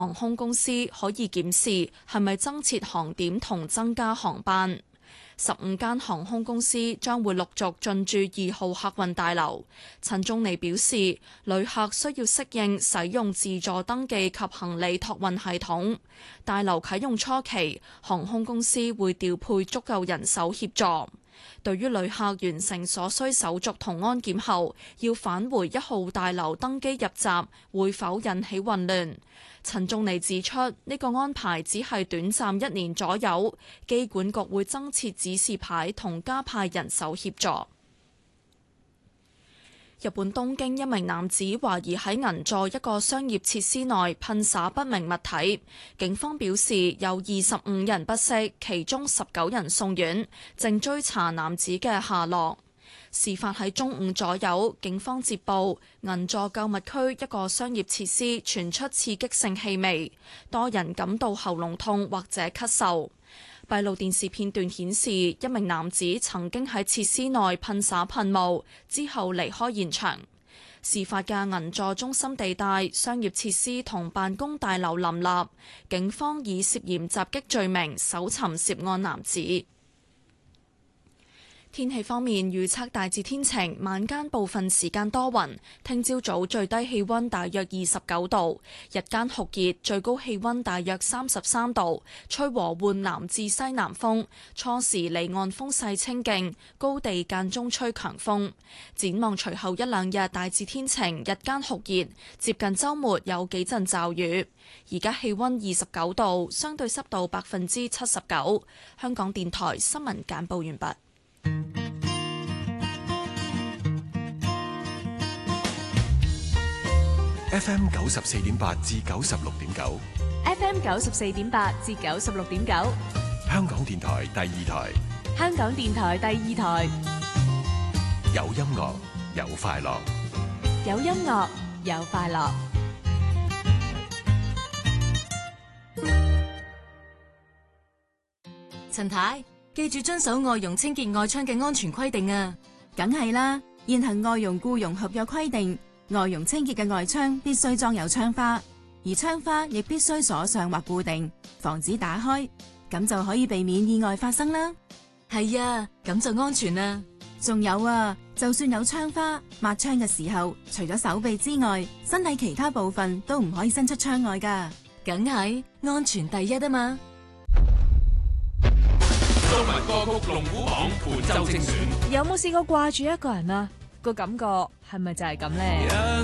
航空公司可以檢視係咪增設航點同增加航班。15間航空公司將會陸續進駐2號客運大樓。陳仲尼表示，旅客需要適應使用自助登記及行李託運系統。大樓啟用初期，航空公司會調配足夠人手協助。對於旅客完成所需手續同安檢後，要返回1號大樓登機入閘，會否引起混亂？陳仲尼指出，呢個安排只係短暫1年左右，機管局會增設指示牌同加派人手協助。日本東京一名男子懷疑喺銀座一個商業設施內噴灑不明物體，警方表示有25人不適，其中19人送院，正追查男子嘅下落。事發喺中午左右，警方接報銀座購物區一個商業設施傳出刺激性氣味，多人感到喉嚨痛或者咳嗽。閉路電視片段顯示，一名男子曾經喺設施內噴灑噴霧，之後離開現場。事發嘅銀座中心地帶，商業設施同辦公大樓林立，警方以涉嫌襲擊罪名搜尋涉案男子。天氣方面，預測大致天晴，晚間部分時間多雲。聽朝早最低氣溫大約29度，日間酷熱，最高氣溫大約33度，吹和緩南至西南風。初時離岸風勢清勁，高地間中吹強風。展望隨後1、2日大致天晴，日間酷熱，接近週末有幾陣驟雨。而家氣溫29度，相對濕度79%。香港電台新聞簡報完畢。 FM 94.8至96.9 ，FM 94.8至96.9， 香港電台第2台， 香港電台第2台， 有音樂有快樂， 有音樂有快樂。 陳太，記住遵守外傭清潔外窗嘅安全規定啊！ 梗係啦，現行外傭僱傭合約規定，外傭清潔嘅外窗必須裝有窗花，而窗花亦必須鎖上或固定，防止打開，咁就可以避免意外發生啦。 係啊，咁就安全啦。 仲有啊，就算有窗花，抹窗嘅時候，除咗手臂之外，身體其他部分都唔可以伸出窗外㗎。 梗係安全第一啊嘛！ 中文歌曲龍虎榜本周精選， 有冇試過掛住一個人啊？個感覺係咪就係咁呢？